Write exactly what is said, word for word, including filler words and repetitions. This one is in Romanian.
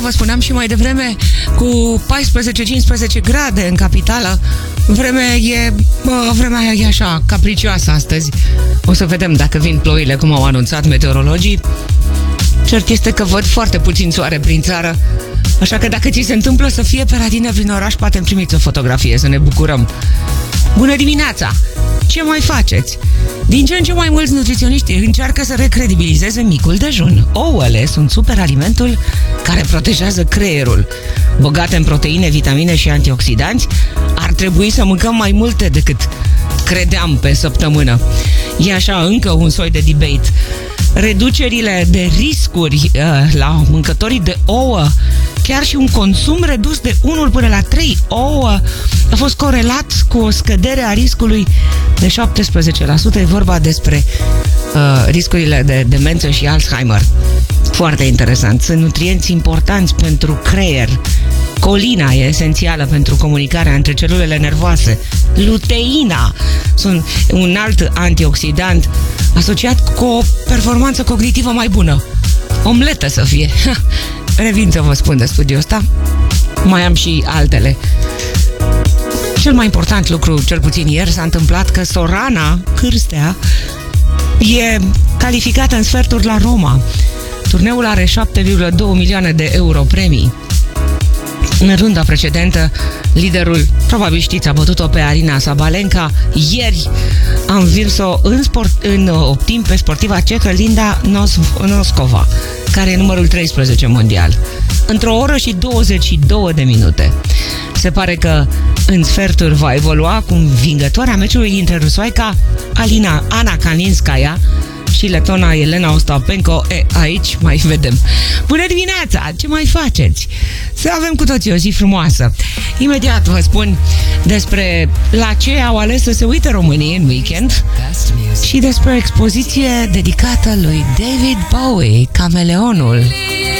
vă spuneam și mai devreme, cu paisprezece cincisprezece grade în capitală. Vremea e, bă, vremea e așa, capricioasă astăzi. O să vedem dacă vin ploile, cum au anunțat meteorologii. Cert este că văd foarte puțin soare prin țară, așa că dacă ți se întâmplă să fie pe la tine prin oraș, poate îmi trimiți o fotografie să ne bucurăm. Bună dimineața! Ce mai faceți? Din ce în ce mai mulți nutriționiști încearcă să recredibilizeze micul dejun. Ouăle sunt superalimentul care protejează creierul. Bogate în proteine, vitamine și antioxidanți, ar trebui să mâncăm mai multe decât credeam pe săptămână. E așa încă un soi de debate. Reducerile de riscuri uh, la mâncătorii de ouă, chiar și un consum redus de unu până la trei ouă a fost corelat cu o scădere a riscului de șaptesprezece la sută. E vorba despre uh, riscurile de demență și Alzheimer. Foarte interesant. Sunt nutrienți importanți pentru creier. Colina e esențială pentru comunicarea între celulele nervoase. Luteina sunt un alt antioxidant asociat cu o performanță cognitivă mai bună. Omletă să fie. Revin să vă spun de studiul ăsta. Mai am și altele. Cel mai important lucru, cel puțin ieri, s-a întâmplat că Sorana Cârstea e calificată în sferturi la Roma. Turneul are șapte virgulă doi milioane de euro premii. În runda precedentă, liderul, probabil știți, a bătut-o pe Arina Sabalenka. Ieri a învins-o în, sport, în optim pe sportiva cehă Linda Noskova, care e numărul treisprezece mondial, într-o oră și douăzeci și două de minute. Se pare că în sferturi va evolua cu învingătoarea meciului dintre rusoaica Alina Ana Kalinskaya și letona Elena Ostapenko. E, aici mai vedem. Bună dimineața! Ce mai faceți? Să avem cu toții o zi frumoasă. Imediat vă spun despre la ce au ales să se uite românii în weekend și despre o expoziție dedicată lui David Bowie, Cameleonul.